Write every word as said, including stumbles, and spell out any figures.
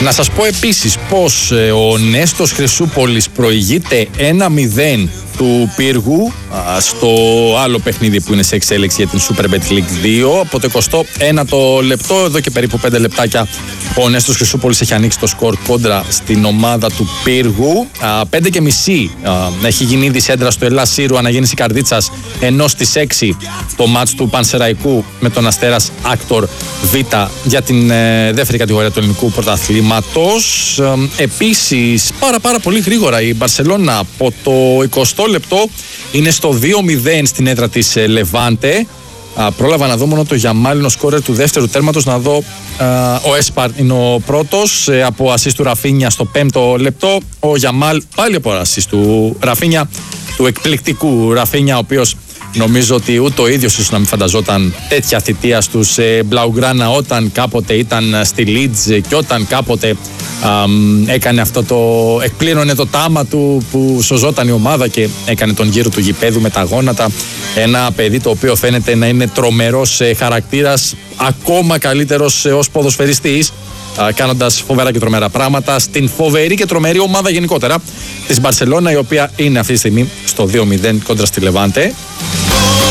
Να σας πω επίσης πως ε, ο Νέστος Χρυσούπολης προηγείται ένα μηδέν του Πύργου α, στο άλλο παιχνίδι που είναι σε εξέλιξη για την Superbet League δύο. Από το εικοστό ένατο λεπτό, εδώ και περίπου πέντε λεπτάκια, ο Νέστος Χρυσούπολης έχει ανοίξει το σκορ κόντρα στην ομάδα του Πύργου. Α, πέντε και μισή α, έχει γίνει ήδη σέντρα στο Ελλάς Σύρου, αναγέννηση Καρδίτσας, ενώ στις έξι το μάτς του Πανσεραϊκού με τον Αστέρας Άκτορ Β για την ε, δεύτερη κατηγορία του ελληνικού πρωταθλήματος. Ε, επίσης, πάρα πάρα πολύ γρήγορα η Μπαρσελόνα από το εικοστό λεπτό είναι στο δύο μηδέν στην έδρα της ε, Λεβάντε. Α, πρόλαβα να δω μόνο το Γιαμάλ, ο σκόρερ του δεύτερου τέρματος, να δω α, ο Έσπαρ είναι ο πρώτος ε, από ασίστ του Ραφίνια στο πέμπτο λεπτό. Ο Γιαμάλ πάλι από ασίστ του Ραφίνια, του εκπληκτικού Ραφίνια, ο οποίος νομίζω ότι ούτε ο ίδιος ίσως να μην φανταζόταν τέτοια θητεία στους ε, Μπλαουγκράνα, όταν κάποτε ήταν στη Λίτζ και όταν κάποτε α, έκανε αυτό το, εκπλήρωνε το τάμα του που σωζόταν η ομάδα και έκανε τον γύρο του γηπέδου με τα γόνατα. Ένα παιδί το οποίο φαίνεται να είναι τρομερός ε, χαρακτήρας, ακόμα καλύτερος ε, ως ποδοσφαιριστής, κάνοντας φοβερά και τρομερά πράγματα στην φοβερή και τρομερή ομάδα γενικότερα της Μπαρσελόνα, η οποία είναι αυτή τη στιγμή στο δύο μηδέν κόντρα στη Λεβάντε.